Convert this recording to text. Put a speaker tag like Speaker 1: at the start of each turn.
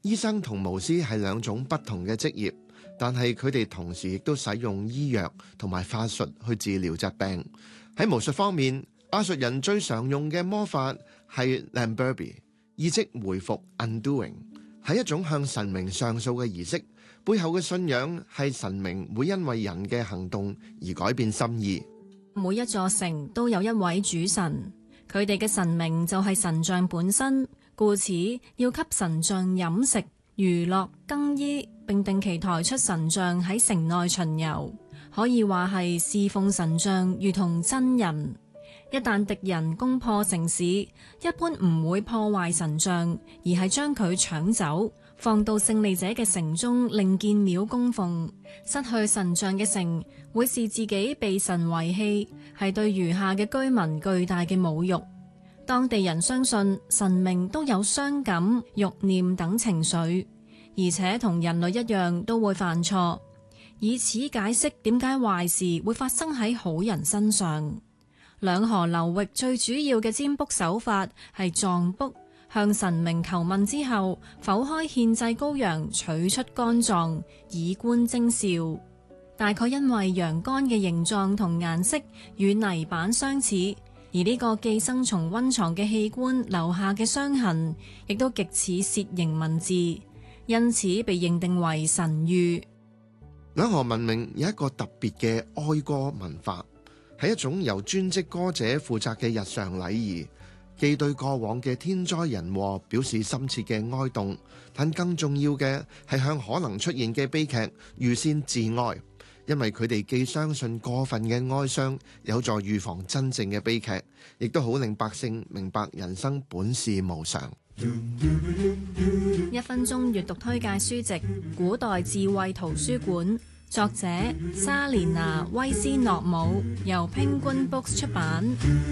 Speaker 1: 醫生同巫師係兩種不同嘅職業，但係佢哋同時亦都使用醫藥同埋法術去治療疾病。喺巫術方面，亞述人最常用嘅魔法係 Lamberby， 意即回復 undoing， 係一種向神明上訴嘅儀式。背後嘅信仰係神明會因為人嘅行動而改變心意。
Speaker 2: 每一座城都有一位主神，佢哋嘅神明就係神像本身，故此要給神像飲食、娛樂、更衣，並定期抬出神像喺城內巡遊，可以話係侍奉神像如同真人。一旦敵人攻破城市，一般唔會破壞神像，而係將佢搶走，放到勝利者嘅城中另建廟供奉。失去神像嘅城會視自己被神遺棄，係對餘下嘅居民巨大嘅侮辱。當地人相信神明都有傷感、欲念等情緒，而且同人類一樣都會犯錯，以此解釋點解壞事會發生喺好人身上。兩河流域最主要嘅占卜手法係藏卜，向神明求問之後，剖開獻祭羔羊，取出肝臟，以觀徵兆。大概因為羊肝嘅形狀同顏色與泥板相似，而呢個寄生蟲溫床嘅器官留下嘅傷痕，亦都極似楔形文字，因此被認定為神諭。
Speaker 1: 兩河文明有一個特別嘅哀歌文化，係一種由專職歌者負責嘅日常禮儀，既對過往嘅天災人禍表示深切嘅哀悼，但更重要嘅係向可能出現嘅悲劇預先致哀，因為佢哋既相信過分嘅哀傷有助預防真正嘅悲劇，亦都好令百姓明白人生本是無常。
Speaker 2: 1分鐘閱讀推介書籍《古代智慧圖書館》，作者莎蓮娜·威斯諾姆，由Penguin Books 出版。